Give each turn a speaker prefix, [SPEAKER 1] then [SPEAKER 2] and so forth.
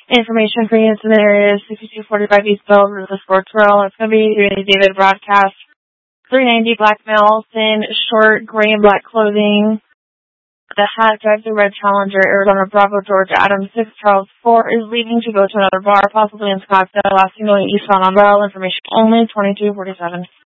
[SPEAKER 1] Information for units in the area is 6245 East Bell Route, the Sports Rail. It's going to be David broadcast. 390 black male, thin, short, gray and black clothing. The hat drives the red Challenger, Arizona Bravo, George Adams 6, Charles 4 is leaving to go to another bar, possibly in Scottsdale. Last signal eastbound on Bell. Information only 2247.